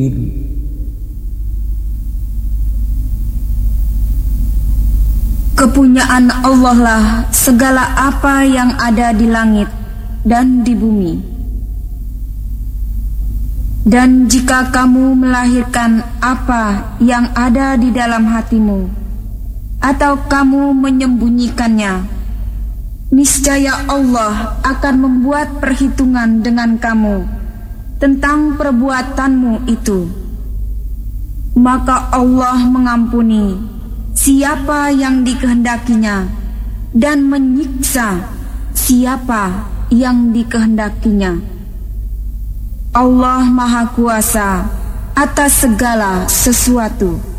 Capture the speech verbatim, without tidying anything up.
Kepunyaan Allah lah segala apa yang ada di langit dan di bumi. Dan jika kamu melahirkan apa yang ada di dalam hatimu, atau kamu menyembunyikannya, niscaya Allah akan membuat perhitungan dengan kamu tentang perbuatanmu itu. Maka Allah mengampuni siapa yang dikehendakinya dan menyiksa siapa yang dikehendakinya. Allah Maha Kuasa atas segala sesuatu.